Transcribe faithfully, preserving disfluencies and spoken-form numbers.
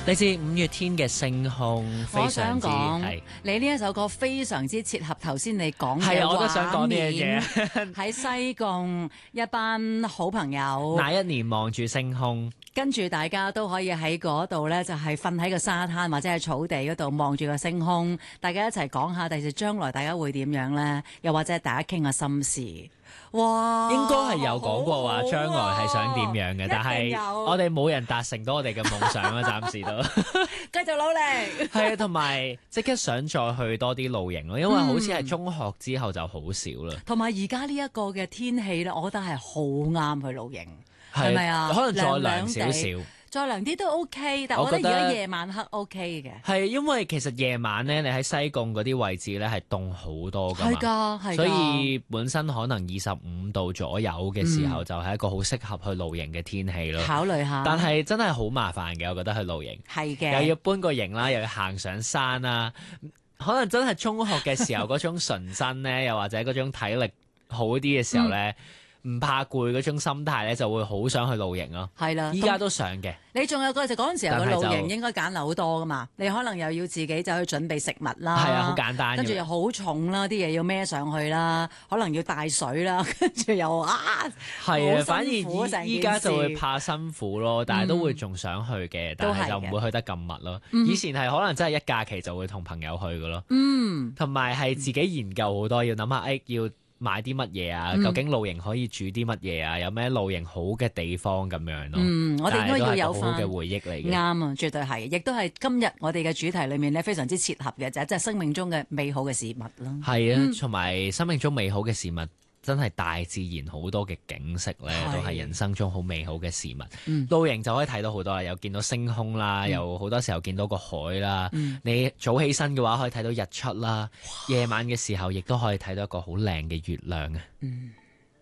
嚟自五月天嘅星空，非常之我想講係， 你呢一首歌非常之切合頭先你講嘅係啊我都想講呢樣畫面。 嘢。 喺西貢一班好朋友， 那一年望住星空， 跟住大家都可以喺嗰度呢，就係瞓喺個沙灘或者係草地嗰度望住個星空，大家一齊講下第時將來大家會點樣呢？又或者大家傾下心事。哇！ 應該係有講過話好好啊將來係想點樣嘅，但一定係有我哋冇人達成到我哋嘅夢想啦，暫時都繼續努力。 係啊，同埋即刻想再去多啲露營咯，因為好似係中學之後就好少啦。 同埋而家呢一個嘅天氣咧，我覺得係好啱去露營，係係咪啊？ 可能再涼涼地少少。 再涼啲都 OK，但我覺得我覺得而家夜晚黑 OK 嘅。 係因為其實夜晚咧，你喺西貢嗰啲位置咧係凍好多㗎係嘛。 㗎，係㗎。 所以本身可能二十五度左右嘅時候，就係一個好適合去露營嘅天氣咯。 考慮下。 但係真係好麻煩嘅，我覺得去露營係嘅， 又要搬個營啦，又要行上山啦。可能真係中學嘅時候嗰種純真咧，又或者嗰種體力好啲嘅時候咧，唔、怕攰嗰種心態咧，就會好想去露營咯。 係啦。 依家都想嘅。 你仲有個就嗰陣時候個露但係就營應該揀樓好多噶嘛，你可能又要自己就去準備食物啦， 係啊，好簡單嘅。 跟住又好重啦，啲嘢要孭上去啦，可能要帶水啦，跟住又啊， 係啊， 好反而辛苦成件依依家就會事怕辛苦咯，但係都會仲想去嘅，但係就唔會去得咁密咯。 嗯以前係可能真係一假期就會同朋友去嘅咯， 嗯， 同埋係自己研究好多，要諗下誒要買啲乜嘢啊？ 嗯究竟露營可以煮啲乜嘢啊？有咩露營好嘅地方咁樣咯？ 嗯我哋應該要有返但係都係一個好好嘅回憶嚟嘅。 啱啊，絕對係，亦都係今日我哋嘅主題裏面咧非常之切合嘅，就係即係生命中嘅美好嘅事物啦。 係啊，同埋生命中美好嘅事物，真係大自然好多嘅景色咧， 係都係人生中好美好嘅事物。 嗯露營就可以睇到好多啦，又見到星空啦，又好多時候見到個海啦。 嗯你早起身嘅話，可以睇到日出啦；夜晚嘅時候，亦都可以睇到一個好靚嘅月亮啊！ 嗯。